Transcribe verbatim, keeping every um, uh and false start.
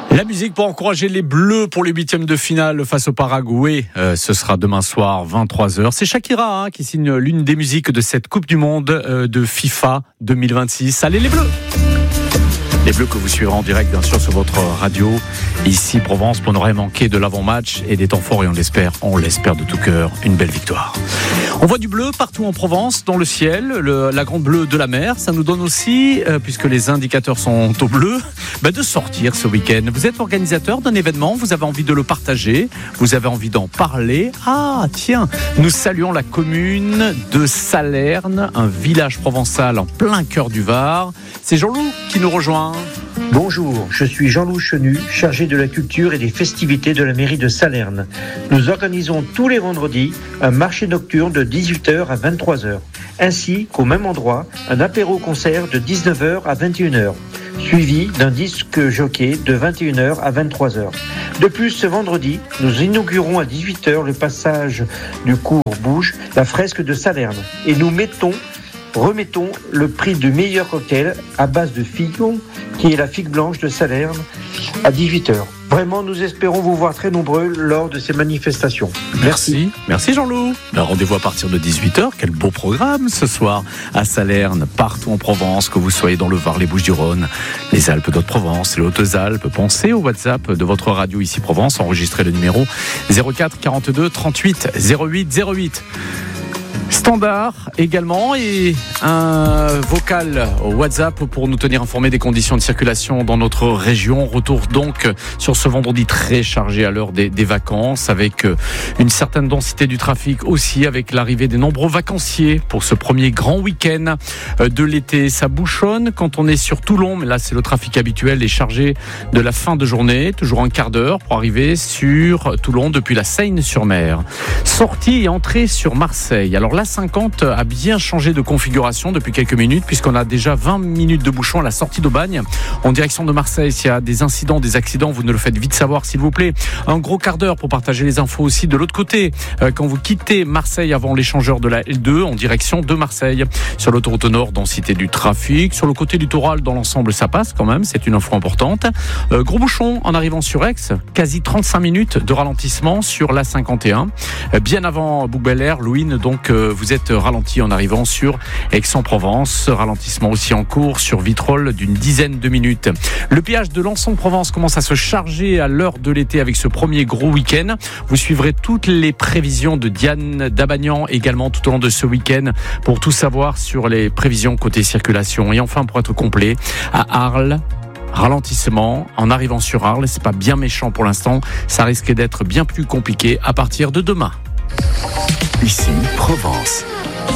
La musique pour encourager les Bleus pour les huitièmes de finale face au Paraguay. Euh, ce sera demain soir, vingt-trois heures. C'est Shakira hein, qui signe l'une des musiques de cette Coupe du Monde euh, de FIFA deux mille vingt-six. Allez les Bleus! Les Bleus que vous suivrez en direct bien sûr sur votre radio ici Provence pour ne rien manquer de l'avant-match et des temps forts et on l'espère, on l'espère de tout cœur, une belle victoire. On voit du bleu partout en Provence, dans le ciel, le, la grande bleue de la mer. Ça nous donne aussi, euh, puisque les indicateurs sont au bleu, bah de sortir ce week-end. Vous êtes organisateur d'un événement, vous avez envie de le partager, vous avez envie d'en parler. Ah tiens, nous saluons la commune de Salerne, un village provençal en plein cœur du Var. C'est Jean-Loup qui nous rejoint. Bonjour, je suis Jean-Loup Chenu, chargé de la culture et des festivités de la mairie de Salerne. Nous organisons tous les vendredis un marché nocturne de dix-huit heures à vingt-trois heures, ainsi qu'au même endroit un apéro-concert de dix-neuf heures à vingt et une heures, suivi d'un disque jockey de vingt et une heures à vingt-trois heures. De plus, ce vendredi, nous inaugurons à dix-huit heures le passage du cours Bouge, la fresque de Salerne, et nous mettons Remettons le prix du meilleur cocktail à base de figues, qui est la figue blanche de Salerne, à dix-huit heures. Vraiment, nous espérons vous voir très nombreux lors de ces manifestations. Merci. Merci, Merci Jean-Loup. Ben, rendez-vous à partir de dix-huit heures. Quel beau programme ce soir à Salerne, partout en Provence, que vous soyez dans le Var, les Bouches-du-Rhône, les Alpes d'Haute-Provence, les Hautes-Alpes. Pensez au WhatsApp de votre radio ici Provence. Enregistrez le numéro zéro quatre quarante-deux trente-huit zéro huit zéro huit. Standard également et un vocal au WhatsApp pour nous tenir informés des conditions de circulation dans notre région. Retour donc sur ce vendredi très chargé à l'heure des, des vacances avec une certaine densité du trafic aussi avec l'arrivée des nombreux vacanciers pour ce premier grand week-end de l'été. Ça bouchonne quand on est sur Toulon, mais là c'est le trafic habituel et chargé de la fin de journée. Toujours un quart d'heure pour arriver sur Toulon depuis la Seine-sur-Mer. Sortie et entrée sur Marseille. Alors l'A cinquante a bien changé de configuration depuis quelques minutes puisqu'on a déjà vingt minutes de bouchon à la sortie d'Aubagne en direction de Marseille. S'il y a des incidents, des accidents, vous nous le faites vite savoir s'il vous plaît. Un gros quart d'heure pour partager les infos aussi de l'autre côté. Quand vous quittez Marseille avant l'échangeur de la L deux en direction de Marseille. Sur l'autoroute nord, densité du trafic. Sur le côté du Toral, dans l'ensemble, ça passe quand même. C'est une info importante. Euh, gros bouchon en arrivant sur Aix. Quasi trente-cinq minutes de ralentissement sur l'A cinquante et un. Euh, bien avant Bouc-Bel-Air, Louine, donc euh, vous êtes ralenti en arrivant sur Aix-en-Provence. Ralentissement aussi en cours sur Vitrolles d'une dizaine de minutes. Le péage de Lançon-Provence commence à se charger à l'heure de l'été avec ce premier gros week-end. Vous suivrez toutes les prévisions de Diane Dabagnan également tout au long de ce week-end pour tout savoir sur les prévisions côté circulation. Et enfin, pour être complet, à Arles, ralentissement en arrivant sur Arles. C'est pas bien méchant pour l'instant. Ça risque d'être bien plus compliqué à partir de demain. Ici, Provence.